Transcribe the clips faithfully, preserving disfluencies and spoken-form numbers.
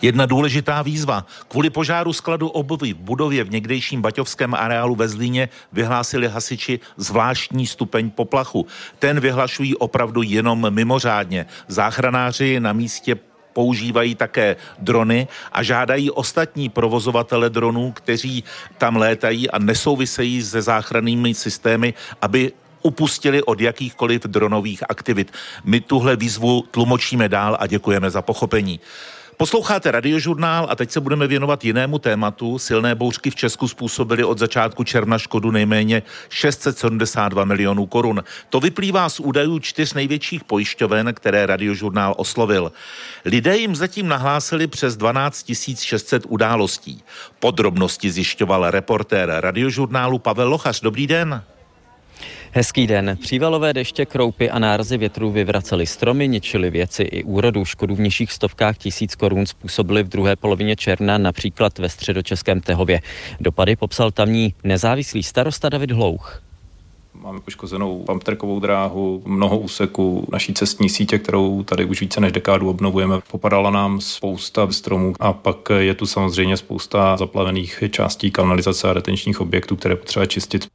Jedna důležitá výzva. Kvůli požáru skladu obuvi v budově v někdejším baťovském areálu ve Zlíně vyhlásili hasiči zvláštní stupeň poplachu. Ten vyhlašují opravdu jenom mimořádně. Záchranáři na místě používají také drony a žádají ostatní provozovatele dronů, kteří tam létají a nesouvisejí se záchrannými systémy, aby upustili od jakýchkoliv dronových aktivit. My tuhle výzvu tlumočíme dál a děkujeme za pochopení. Posloucháte Radiožurnál a teď se budeme věnovat jinému tématu. Silné bouřky v Česku způsobily od začátku června škodu nejméně šest set sedmdesát dva milionů korun. To vyplývá z údajů čtyř největších pojišťoven, které Radiožurnál oslovil. Lidé jim zatím nahlásili přes dvanáct tisíc šest set událostí. Podrobnosti zjišťoval reportér Radiožurnálu Pavel Lochař. Dobrý den. Hezký den. Přívalové deště, kroupy a nárazy větrů vyvracely stromy, ničily věci i úrodu. Škodu v nižších stovkách tisíc korun způsobily v druhé polovině června, například ve středočeském Tehově. Dopady popsal tamní nezávislý starosta David Hlouch. Máme poškozenou pamtrkovou dráhu, mnoho úseků naší cestní sítě, kterou tady už více než dekádu obnovujeme. Popadala nám spousta stromů a pak je tu samozřejmě spousta zaplavených částí kanalizace a retenčních objektů, které potřeba čistit.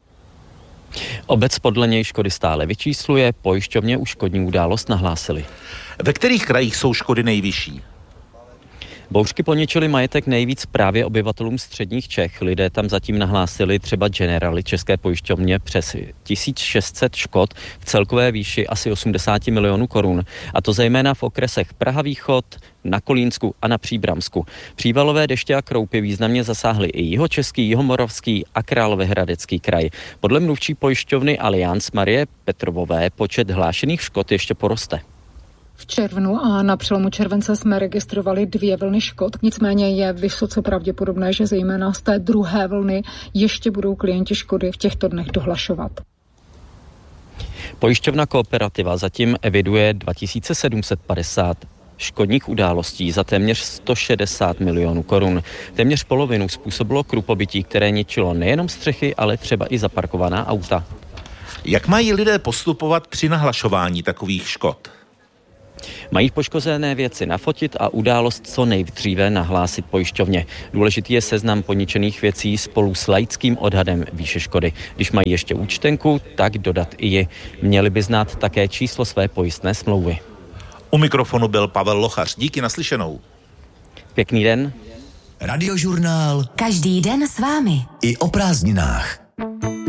Obec podle něj škody stále vyčísluje, pojišťovně už škodní událost nahlásili. Ve kterých krajích jsou škody nejvyšší? Bouřky poničily majetek nejvíc právě obyvatelům středních Čech. Lidé tam zatím nahlásili třeba Generali České pojišťovně přes tisíc šest set škod v celkové výši asi osmdesát milionů korun. A to zejména v okresech Praha Východ, na Kolínsku a na Příbramsku. Přívalové deště a kroupy významně zasáhly i Jihočeský, Jihomoravský a Královéhradecký kraj. Podle mluvčí pojišťovny Allianz Marie Petrovové počet hlášených škod ještě poroste. V červnu a na přelomu července jsme registrovali dvě vlny škod, nicméně je vysoce pravděpodobné, že zejména z té druhé vlny ještě budou klienti škody v těchto dnech dohlašovat. Pojišťovna Kooperativa zatím eviduje dva tisíce sedm set padesát škodních událostí za téměř sto šedesát milionů korun. Téměř polovinu způsobilo krupobytí, které ničilo nejenom střechy, ale třeba i zaparkovaná auta. Jak mají lidé postupovat při nahlašování takových škod? Mají poškozené věci nafotit a událost co nejdříve nahlásit pojišťovně. Důležitý je seznam poničených věcí spolu s laickým odhadem výše škody. Když mají ještě účtenku, tak dodat i ji. Měli by znát také číslo své pojistné smlouvy. U mikrofonu byl Pavel Lochař. Díky, naslyšenou. Pěkný den. Radiožurnál. Každý den s vámi. I o prázdninách.